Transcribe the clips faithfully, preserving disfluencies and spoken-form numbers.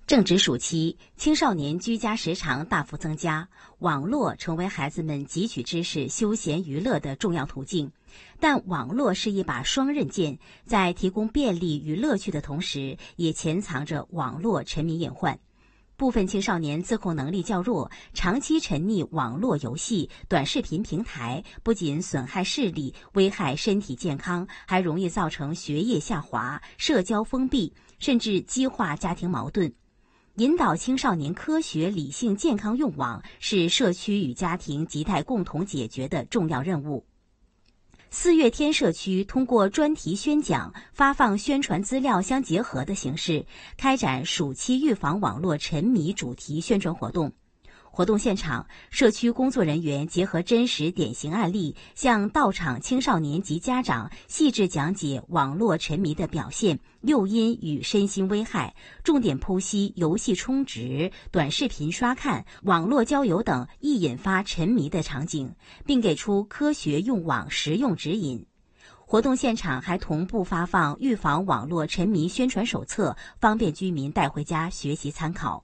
正值暑期，青少年居家时长大幅增加，网络成为孩子们汲取知识、休闲娱乐的重要途径。但网络是一把双刃剑，在提供便利与乐趣的同时，也潜藏着网络沉迷隐患。部分青少年自控能力较弱，长期沉溺网络游戏、短视频平台，不仅损害视力，危害身体健康，还容易造成学业下滑、社交封闭，甚至激化家庭矛盾。引导青少年科学、理性、健康用网，是社区与家庭亟待共同解决的重要任务。四月天社区通过专题宣讲、发放宣传资料相结合的形式，开展暑期预防网络沉迷主题宣传活动。活动现场，社区工作人员结合真实典型案例，向到场青少年及家长细致讲解网络沉迷的表现、诱因与身心危害，重点剖析游戏充值、短视频刷看、网络交友等易引发沉迷的场景，并给出科学用网实用指引。活动现场还同步发放预防网络沉迷宣传手册，方便居民带回家学习参考。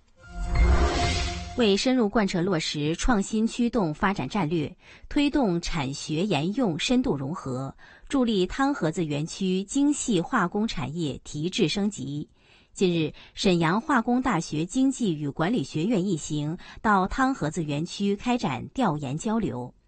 为深入贯彻落实创新驱动发展战略，推动产学研用深度融合，助力汤河子园区精细化工产业提质升级。近日，沈阳化工大学经济与管理学院一行到汤河子园区开展调研交流。